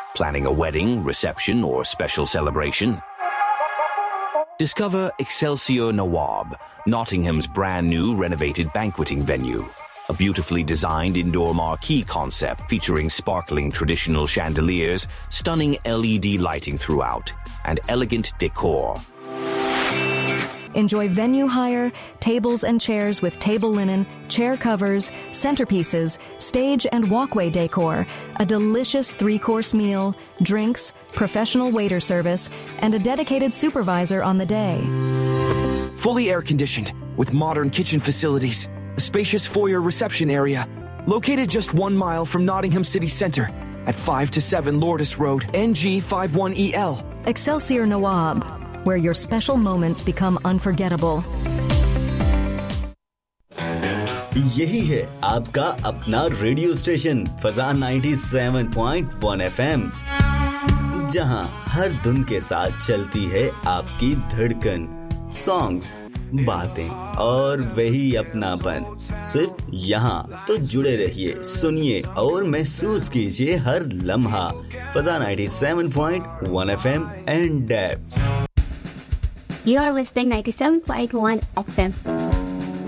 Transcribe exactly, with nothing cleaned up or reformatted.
Planning a wedding, reception, or special celebration? Discover Excelsior Nawab, Nottingham's brand new renovated banqueting venue. A beautifully designed indoor marquee concept featuring sparkling traditional chandeliers, stunning L E D lighting throughout, and elegant decor. Enjoy venue hire, tables and chairs with table linen, chair covers, centerpieces, stage and walkway decor, a delicious three-course meal, drinks, professional waiter service, and a dedicated supervisor on the day. Fully air-conditioned, with modern kitchen facilities, a spacious foyer reception area, located just one mile from Nottingham City Centre at five to seven Lourdes Road, N G fifty-one E L. Excelsior Nawab, where your special moments become unforgettable. यही है आपका अपना radio station Fazan ninety seven point one FM, जहां हर धुन के साथ चलती है आपकी धड़कन, सॉन्ग्स, बातें और वही अपनापन। सिर्फ यहाँ तो जुड़े रहिए, सुनिए और महसूस कीजिए हर लम्हा। Fazan ninety seven point one FM and dab. You are listening ninety-seven point one F M.